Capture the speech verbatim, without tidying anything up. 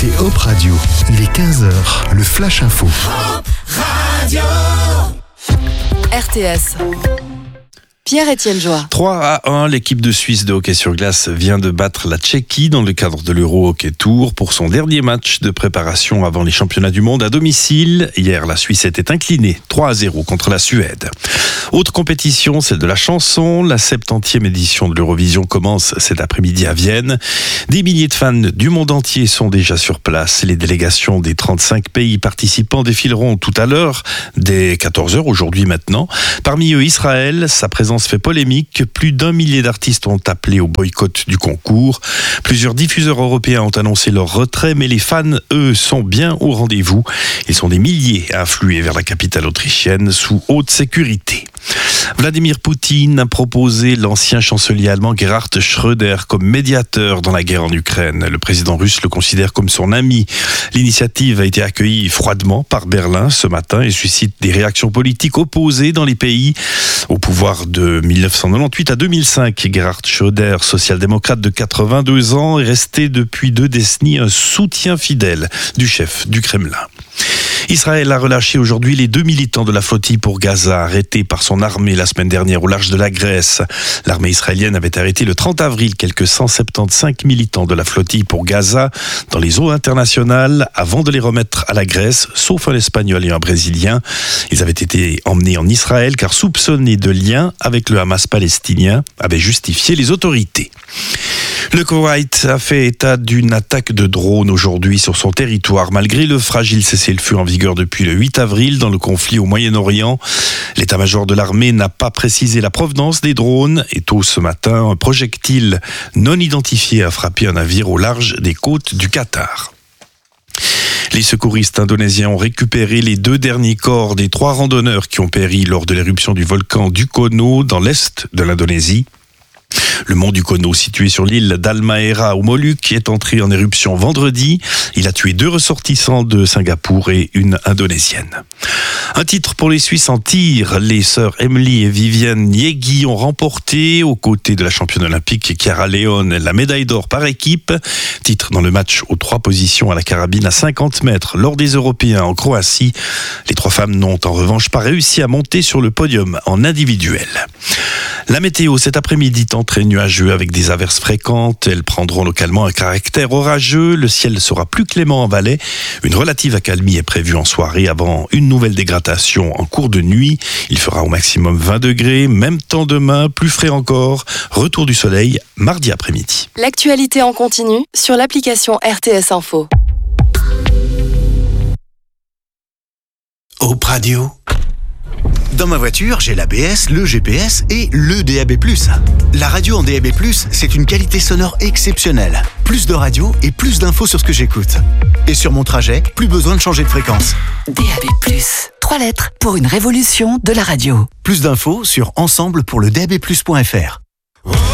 écoutez Hop Radio. Il est quinze heures, le Flash Info. Hop Radio. R T S. Pierre-Étienne Joie. trois à un, l'équipe de Suisse de hockey sur glace vient de battre la Tchéquie dans le cadre de l'Euro Hockey Tour pour son dernier match de préparation avant les championnats du monde à domicile. Hier, la Suisse était inclinée trois à zéro contre la Suède. Autre compétition, celle de la chanson. La septantième édition de l'Eurovision commence cet après-midi à Vienne. Des milliers de fans du monde entier sont déjà sur place. Les délégations des trente-cinq pays participants défileront tout à l'heure, dès quatorze heures aujourd'hui maintenant. Parmi eux, Israël, sa présence fait polémique. Plus d'un millier d'artistes ont appelé au boycott du concours. Plusieurs diffuseurs européens ont annoncé leur retrait, mais les fans, eux, sont bien au rendez-vous. Ils sont des milliers à affluer vers la capitale autrichienne sous haute sécurité. Vladimir Poutine a proposé l'ancien chancelier allemand Gerhard Schröder comme médiateur dans la guerre en Ukraine. Le président russe le considère comme son ami. L'initiative a été accueillie froidement par Berlin ce matin et suscite des réactions politiques opposées dans les pays. Au pouvoir de dix-neuf cent quatre-vingt-dix-huit à deux mille cinq, Gerhard Schröder, social-démocrate de quatre-vingt-deux ans, est resté depuis deux décennies un soutien fidèle du chef du Kremlin. Israël a relâché aujourd'hui les deux militants de la flottille pour Gaza, arrêtés par son armée la semaine dernière au large de la Grèce. L'armée israélienne avait arrêté le trente avril quelques cent soixante-quinze militants de la flottille pour Gaza dans les eaux internationales avant de les remettre à la Grèce, sauf un Espagnol et un Brésilien. Ils avaient été emmenés en Israël car soupçonnés de liens avec le Hamas palestinien, avaient justifié les autorités. Le Koweït a fait état d'une attaque de drone aujourd'hui sur son territoire, malgré le fragile cessez-le-feu en vigueur depuis le huit avril dans le conflit au Moyen-Orient. L'état-major de l'armée n'a pas précisé la provenance des drones et tôt ce matin, un projectile non identifié a frappé un navire au large des côtes du Qatar. Les secouristes indonésiens ont récupéré les deux derniers corps des trois randonneurs qui ont péri lors de l'éruption du volcan Dukono dans l'est de l'Indonésie. Le mont Dukono, situé sur l'île d'Halmahera aux Moluques, est entré en éruption vendredi. Il a tué deux ressortissants de Singapour et une indonésienne. Un titre pour les Suisses en tir. Les sœurs Emily et Vivienne Niegui ont remporté, aux côtés de la championne olympique Chiara Leone, la médaille d'or par équipe. Titre dans le match aux trois positions à la carabine à cinquante mètres lors des Européens en Croatie. Les trois femmes n'ont en revanche pas réussi à monter sur le podium en individuel. La météo cet après-midi est très nuageux avec des averses fréquentes. Elles prendront localement un caractère orageux. Le ciel sera plus clément en Valais. Une relative accalmie est prévue en soirée avant une nouvelle dégradation en cours de nuit. Il fera au maximum vingt degrés. Même temps demain, plus frais encore. Retour du soleil mardi après-midi. L'actualité en continu sur l'application R T S Info. Hop Radio. Dans ma voiture, j'ai l'A B S, le G P S et le D A B plus. La radio en D A B plus, c'est une qualité sonore exceptionnelle. Plus de radio et plus d'infos sur ce que j'écoute. Et sur mon trajet, plus besoin de changer de fréquence. D A B plus, trois lettres pour une révolution de la radio. Plus d'infos sur ensemble pour le D A B plus point F R.